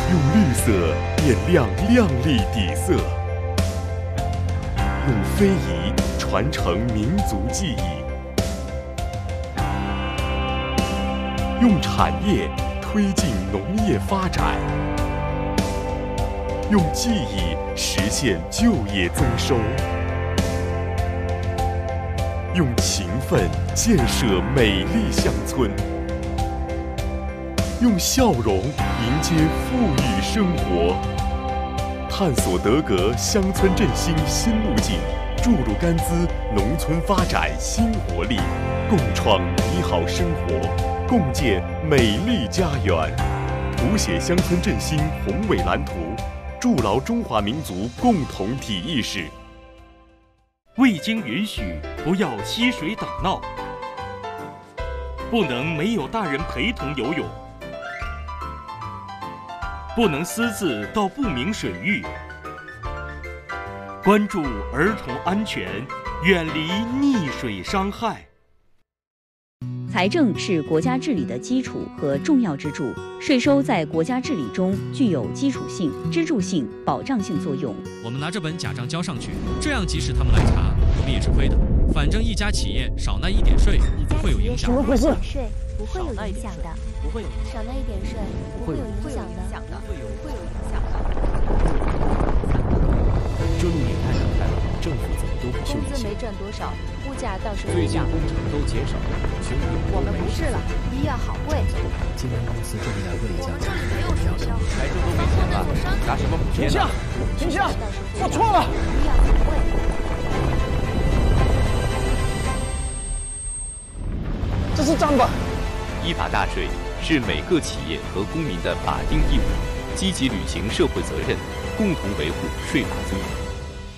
用绿色点亮亮丽底色，用非遗传承民族记忆，用产业推进农业发展，用记忆实现就业增收，用勤奋建设美丽乡村，用笑容迎接富裕生活，探索德格乡村振兴新路径，注入甘孜农村发展新活力，共创美好生活，共建美丽家园，谱写乡村振兴宏伟蓝图，筑牢中华民族共同体意识。 未经允许不要嬉水打闹，不能没有大人陪同游泳，不能私自到不明水域，关注儿童安全，远离溺水伤害。 财政是国家治理的基础和重要支柱，税收在国家治理中具有基础性、支柱性、保障性作用。 我们拿这本假账交上去，这样即使他们来查，我们也是亏的。反正一家企业少纳一点税不会有影响。 怎么回事？ 税不会有影响的， 不会有少纳一点税不会有影响的， 不会有影响的。 这路也太难开了，政府怎么都不秀一气。 工资没赚多少，物价倒是最没涨。 近工程都减少了，穷人我们不是了，医药好贵。 今天公司终于来问一下， 这里没有学校， 财政都没钱了，拿什么补贴呢？ 停下！我错了。 医药好贵。 这是账本。 依法纳税是每个企业和公民的法定义务，积极履行社会责任，共同维护税法尊严。